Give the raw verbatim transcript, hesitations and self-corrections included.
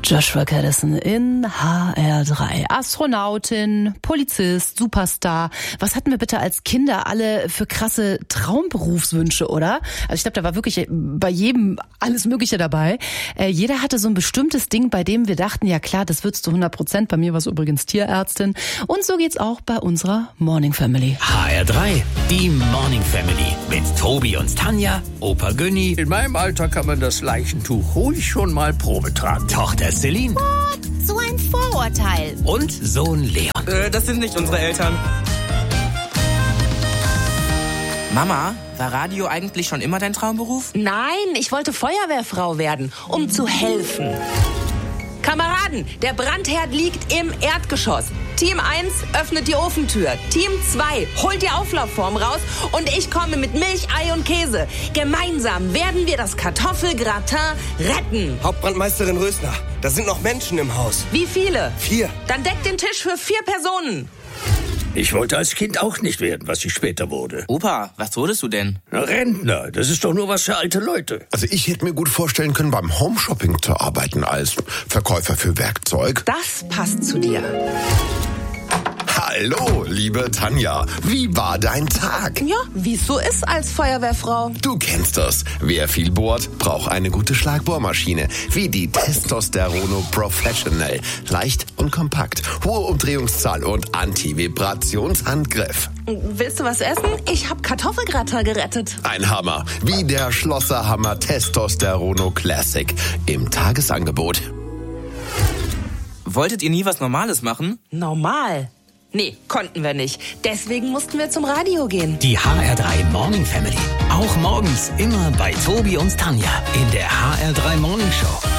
Joshua Caddison in H R drei. Astronautin, Polizist, Superstar. Was hatten wir bitte als Kinder alle für krasse Traumberufswünsche, oder? Also ich glaube, da war wirklich bei jedem alles Mögliche dabei. Äh, jeder hatte so ein bestimmtes Ding, bei dem wir dachten, ja klar, das wird's zu hundert Prozent. Bei mir war es übrigens Tierärztin. Und so geht's auch bei unserer Morning Family. H R drei, die Morning Family. Mit Tobi und Tanja, Opa Günni. In meinem Alter kann man das Leichentuch ruhig schon mal Probe tragen. Tochter Celine. What? So ein Vorurteil. Und Sohn Leon. Äh, das sind nicht unsere Eltern. Mama, war Radio eigentlich schon immer dein Traumberuf? Nein, ich wollte Feuerwehrfrau werden, um zu helfen. Kameraden, der Brandherd liegt im Erdgeschoss. Team eins öffnet die Ofentür. Team zwei holt die Auflaufform raus und ich komme mit Milch, Ei und Käse. Gemeinsam werden wir das Kartoffelgratin retten. Hauptbrandmeisterin Rösner, da sind noch Menschen im Haus. Wie viele? Vier. Dann deckt den Tisch für vier Personen. Ich wollte als Kind auch nicht werden, was ich später wurde. Opa, was wurdest du denn? Na, Rentner, das ist doch nur was für alte Leute. Also ich hätte mir gut vorstellen können, beim Homeshopping zu arbeiten als Verkäufer für Werkzeug. Das passt zu dir. Hallo, liebe Tanja. Wie war dein Tag? Ja, wie es so ist als Feuerwehrfrau. Du kennst das. Wer viel bohrt, braucht eine gute Schlagbohrmaschine. Wie die Testosterono Professional. Leicht und kompakt. Hohe Umdrehungszahl und Anti-Vibrationshandgriff. Willst du was essen? Ich hab Kartoffelgratin gerettet. Ein Hammer. Wie der Schlosserhammer Testosterono Classic. Im Tagesangebot. Wolltet ihr nie was Normales machen? Normal? Nee, konnten wir nicht. Deswegen mussten wir zum Radio gehen. Die H R drei Morning Family. Auch morgens immer bei Tobi und Tanja in der H R drei Morning Show.